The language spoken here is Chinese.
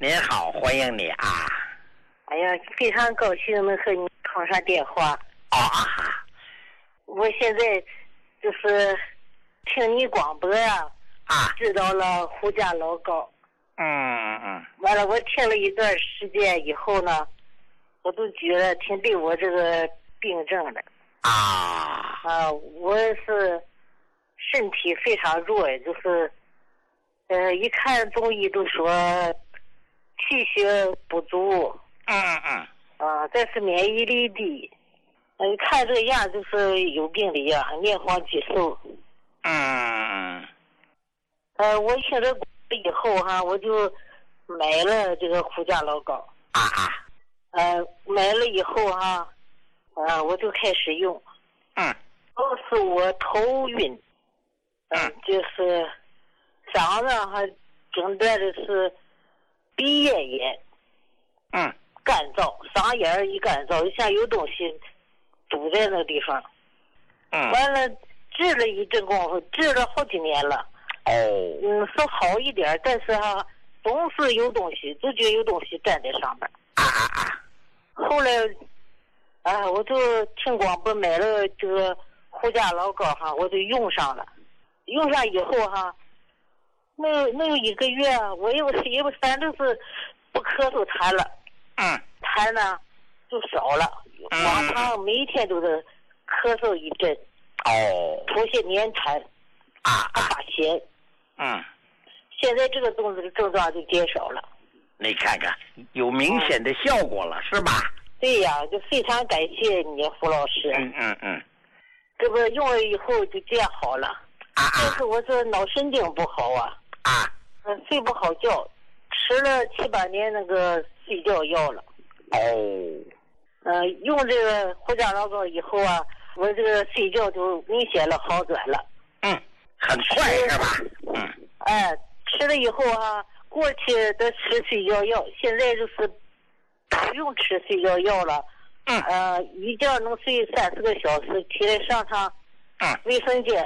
您好，欢迎你啊！ 哎呀，非常高兴能和你通上电话。我现在就是听你广播呀，知道了胡家老高。完了，我听了一段时间以后呢，我都觉得挺对我这个病症的。我是身体非常弱，就是一看中医都说气血不足。但是免疫力低。看这个样就是有病的样，面黄肌瘦。我听这以后哈，我就买了这个胡家老高。买了以后哈，我就开始用。都是我头晕，就是嗓子还诊断的是鼻咽炎。干燥，嗓眼一干燥，就像有东西堵在那个地方。完了治了一阵功夫，治了好几年了。是好一点，但是哈，总是有东西，就觉得有东西站在上面。后来我就听广播买了这个胡家老高哈，我就用上了。用上以后哈，没有一个月，我也反正是不咳嗽痰了。痰呢就少了，往常每一天都是咳嗽一阵。出现黏痰。发咸。现在这个症状就减少了。 你看看，有明显的效果了，是吧？ 对呀，就非常感谢你，胡老师。这不用了以后就这样好了。但是我这脑神经不好啊。睡不好觉，吃了7、8年那个睡觉药了。用这个胡家老高以后啊，我这个睡觉就明显了好转了。 很快是吧？ 吃了以后啊，过去的吃睡觉药，现在就是不用吃睡觉药了。一觉能睡30个小时，起来上卫生间。